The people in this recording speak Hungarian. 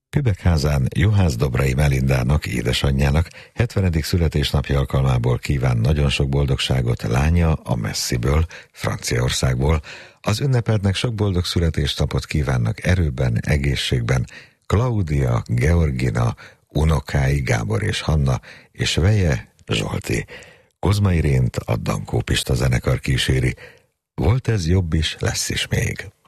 Kübekházán Juhász Dobrai Melindának, édesanyjának 70. születésnapja alkalmából kíván nagyon sok boldogságot lánya a messziből, Franciaországból. Az ünnepeltnek sok boldog születésnapot kívánnak erőben, egészségben Klaudia, Georgina, unokái Gábor és Hanna, és veje Zsolti. Kozma Irént a Dankó Pista zenekar kíséri. Volt ez jobb is, lesz is még.